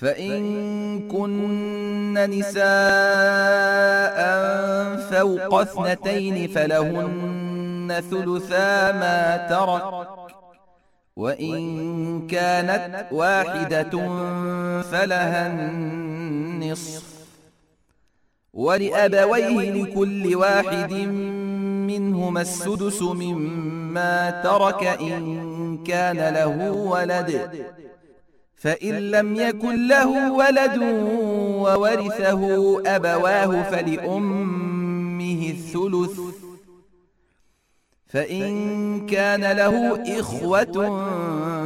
فإن كن نساء فوق 2 فلهن ثلثا ما ترك، وإن كانت واحدة فلها النصف، ولأبويه لكل واحد منهما السدس مما ترك إن كان له ولد، فإن لم يكن له ولد وورثه أبواه فلأمه الثلث، فإن كان له إخوة